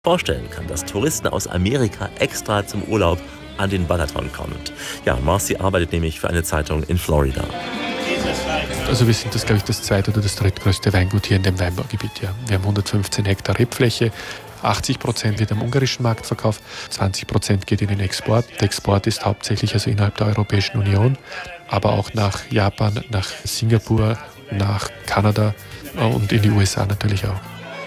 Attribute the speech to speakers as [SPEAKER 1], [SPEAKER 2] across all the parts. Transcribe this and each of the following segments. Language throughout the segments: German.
[SPEAKER 1] vorstellen kann, dass Touristen aus Amerika extra zum Urlaub an den Balaton kommen. Ja, Marcy arbeitet nämlich für eine Zeitung in Florida.
[SPEAKER 2] Also wir sind das, glaube ich, das zweit- oder das drittgrößte Weingut hier in dem Weinbaugebiet. Ja. Wir haben 115 Hektar Rebfläche, 80% wird am ungarischen Markt verkauft, 20% geht in den Export. Der Export ist hauptsächlich also innerhalb der Europäischen Union, aber auch nach Japan, nach Singapur, nach Kanada und in die USA natürlich auch.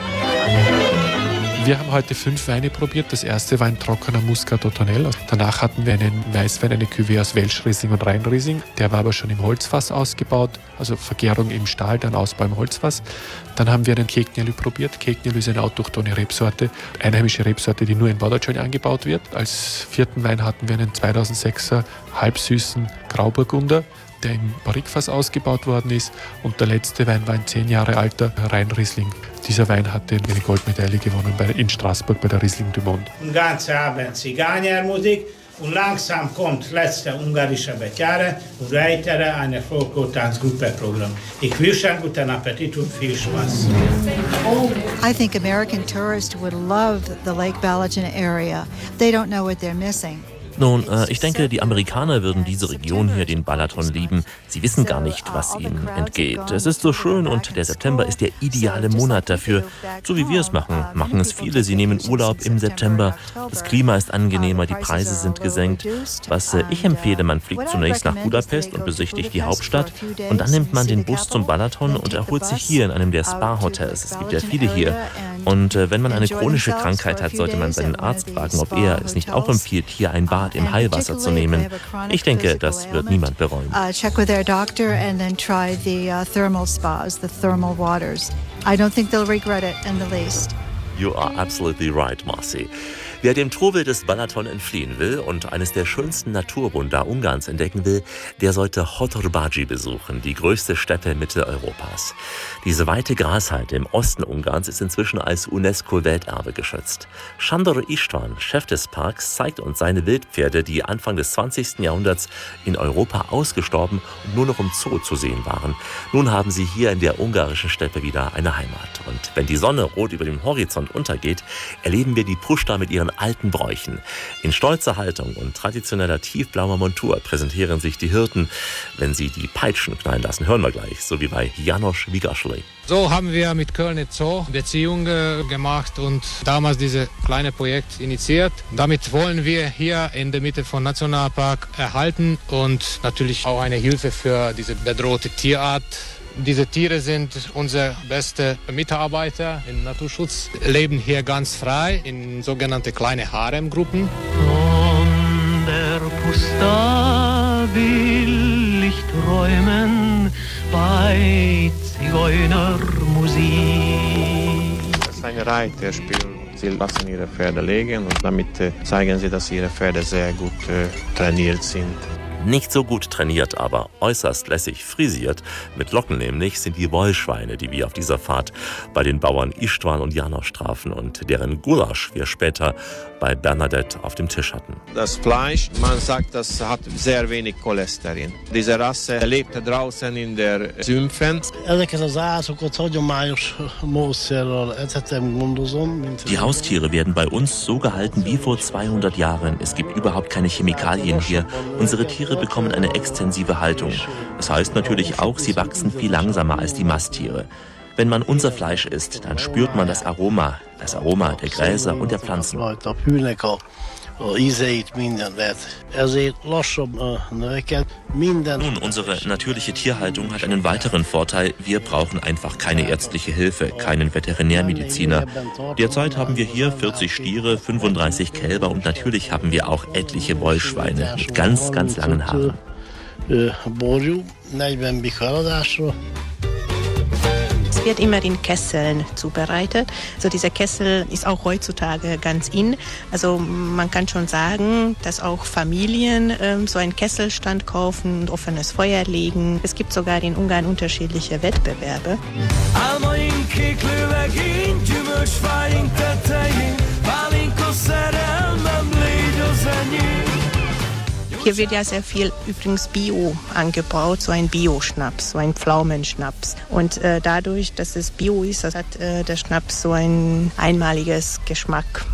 [SPEAKER 2] Wir haben heute 5 Weine probiert. Das erste war ein trockener Muscat Ottonel. Danach hatten wir einen Weißwein, eine Cuvée aus Welschriesling und Rheinriesling. Der war aber schon im Holzfass ausgebaut, also Vergärung im Stahl, dann Ausbau im Holzfass. Dann haben wir einen Kegnelü probiert. Kegnelü ist eine autochthone Rebsorte, einheimische Rebsorte, die nur in Badajoz angebaut wird. Als 4. Wein hatten wir einen 2006er halbsüßen Grauburgunder, der im Barrikfass ausgebaut worden ist. Und der letzte Wein war ein 10 Jahre alter Rheinriesling. Dieser Wein hat eine Goldmedaille gewonnen in Straßburg bei der Riesling du Monde.
[SPEAKER 3] Den ganzen Abend Zigeunermusik und langsam kommt letzte ungarische Bettjahre und weitere eine Folklore-Tanzgruppe-Programm. Ich wünsche einen guten Appetit und viel Spaß.
[SPEAKER 4] I think American tourists would love the Lake Balaton area. They don't know what they're missing.
[SPEAKER 1] Nun, ich denke, die Amerikaner würden diese Region hier, den Balaton, lieben. Sie wissen gar nicht, was ihnen entgeht. Es ist so schön und der September ist der ideale Monat dafür. So wie wir es machen, machen es viele. Sie nehmen Urlaub im September. Das Klima ist angenehmer, die Preise sind gesenkt. Was ich empfehle, man fliegt zunächst nach Budapest und besichtigt die Hauptstadt. Und dann nimmt man den Bus zum Balaton und erholt sich hier in einem der Spa-Hotels. Es gibt ja viele hier. Und wenn man eine chronische Krankheit hat, sollte man seinen Arzt fragen, ob er es nicht auch empfiehlt, hier ein Bad im Heilwasser zu nehmen. Ich denke, das wird niemand bereuen.
[SPEAKER 4] Check with their doctor and then try the thermal spas, the thermal waters. I don't think they'll regret it in the least.
[SPEAKER 1] You are absolutely right, Marcy. Wer dem Trubel des Balaton entfliehen will und eines der schönsten Naturwunder Ungarns entdecken will, der sollte Hotorbágy besuchen, die größte Steppe Mitteleuropas. Diese weite Grashalde im Osten Ungarns ist inzwischen als UNESCO-Welterbe geschützt. Sándor István, Chef des Parks, zeigt uns seine Wildpferde, die Anfang des 20. Jahrhunderts in Europa ausgestorben und nur noch im Zoo zu sehen waren. Nun haben sie hier in der ungarischen Steppe wieder eine Heimat. Und wenn die Sonne rot über dem Horizont untergeht, erleben wir die Puszta mit ihren alten Bräuchen. In stolzer Haltung und traditioneller tiefblauer Montur präsentieren sich die Hirten, wenn sie die Peitschen knallen lassen. Hören wir gleich, so wie bei János Vigasley.
[SPEAKER 5] So haben wir mit Kölner Zoo Beziehungen gemacht und damals dieses kleine Projekt initiiert. Damit wollen wir hier in der Mitte von Nationalpark erhalten und natürlich auch eine Hilfe für diese bedrohte Tierart. Diese Tiere sind unsere beste Mitarbeiter im Naturschutz, leben hier ganz frei in sogenannte kleine Haremgruppen.
[SPEAKER 6] Von der Puszta will ich träumen bei Zigeunermusik.
[SPEAKER 7] Das ist ein Reiter, sie lassen ihre Pferde legen und damit zeigen sie, dass ihre Pferde sehr gut trainiert sind.
[SPEAKER 1] Nicht so gut trainiert, aber äußerst lässig frisiert, mit Locken nämlich, sind die Wollschweine, die wir auf dieser Fahrt bei den Bauern István und János trafen und deren Gulasch wir später bei Bernadette auf dem Tisch hatten.
[SPEAKER 7] Das Fleisch, man sagt, das hat sehr wenig Cholesterin. Diese Rasse lebt draußen in der Sümpfen.
[SPEAKER 1] Die Haustiere werden bei uns so gehalten wie vor 200 Jahren. Es gibt überhaupt keine Chemikalien hier. Unsere Tiere bekommen eine extensive Haltung. Das heißt natürlich auch, sie wachsen viel langsamer als die Masttiere. Wenn man unser Fleisch isst, dann spürt man das Aroma der Gräser und der Pflanzen. Nun, unsere natürliche Tierhaltung hat einen weiteren Vorteil. Wir brauchen einfach keine ärztliche Hilfe, keinen Veterinärmediziner. Derzeit haben wir hier 40 Stiere, 35 Kälber und natürlich haben wir auch etliche Wollschweine mit ganz, ganz langen Haaren.
[SPEAKER 8] Es wird immer in Kesseln zubereitet. Also dieser Kessel ist auch heutzutage ganz in. Also man kann schon sagen, dass auch Familien so einen Kesselstand kaufen und offenes Feuer legen. Es gibt sogar in Ungarn unterschiedliche Wettbewerbe. Hier wird ja sehr viel übrigens Bio angebaut, so ein Bio-Schnaps, so ein Pflaumenschnaps. Und dadurch, dass es Bio ist, hat der Schnaps so ein einmaliges Geschmack.